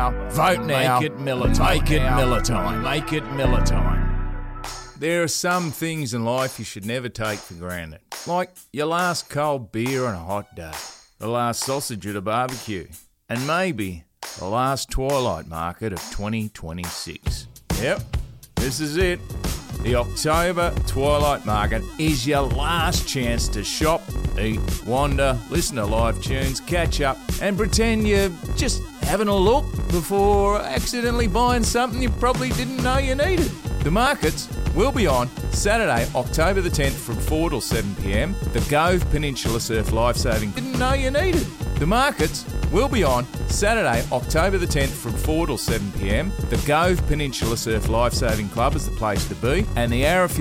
now. Vote now. Make it Miller time. Make it now. Miller time. Make it Miller time. There are some things in life you should never take for granted. Like your last cold beer on a hot day, the last sausage at a barbecue, and maybe the last Twilight market of 2026. Yep, this is it. The October Twilight Market is your last chance to shop, eat, wander, listen to live tunes, catch up, and pretend you're just having a look before accidentally buying something you probably didn't know you needed. The markets will be on Saturday, October the 10th from 4 till 7 p.m. The Gove Peninsula Surf Lifesaving didn't know you needed. The markets will be on Saturday, October the 10th from 4 till 7 p.m. The Gove Peninsula Surf Lifesaving Club is the place to be, and the Arrowfield